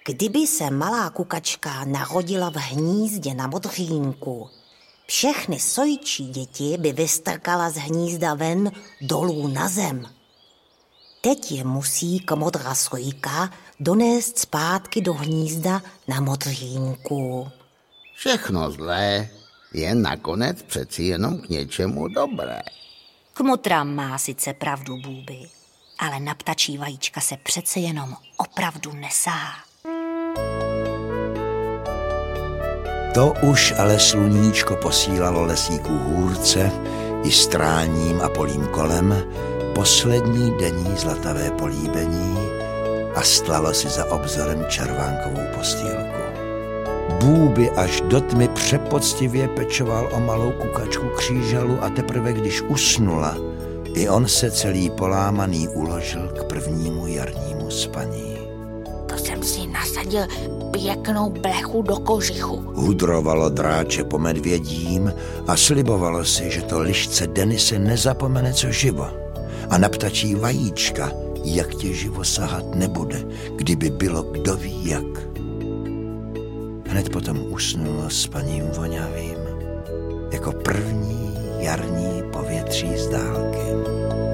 Kdyby se malá kukačka narodila v hnízdě na modřínku, všechny sojčí děti by vystrkala z hnízda ven dolů na zem. Teď je musí modrá sojka donést zpátky do hnízda na modřínku. Všechno zlé je nakonec přeci jenom k něčemu dobré. Kmotra má sice pravdu, Bůby, ale na ptačí vajíčka se přece jenom opravdu nesahá. To už ale sluníčko posílalo lesíků hůrce i stráním a polím kolem poslední denní zlatavé políbení a stlalo si za obzorem červánkovou postýlku. Bůby až do tmy přepoctivě pečoval o malou kukačku křížalu a teprve když usnula, i on se celý polámaný uložil k prvnímu jarnímu spaní. To jsem si nasadil pěknou blechu do kožichu. Hudrovalo dráče po medvědím a slibovalo si, že to lišce Denise nezapomene co živo. A na ptačí vajíčka, jak tě živo sahat nebude, kdyby bylo kdo ví jak. Hned potom usnulo spaním voňavým, jako první jarní povětří z dálky.